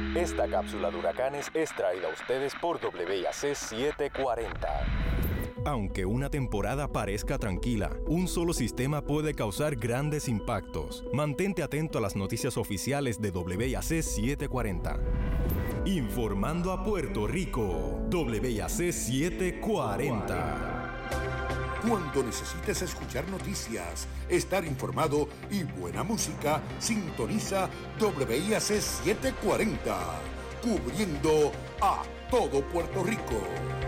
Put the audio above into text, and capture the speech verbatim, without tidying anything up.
Esta cápsula de huracanes es traída a ustedes por W I A C setecientos cuarenta. Aunque una temporada parezca tranquila, un solo sistema puede causar grandes impactos. Mantente atento a las noticias oficiales de W I A C setecientos cuarenta. Informando a Puerto Rico, W I A C setecientos cuarenta. Cuando necesites escuchar noticias, estar informado y buena música, sintoniza W I A C setecientos cuarenta, cubriendo a todo Puerto Rico.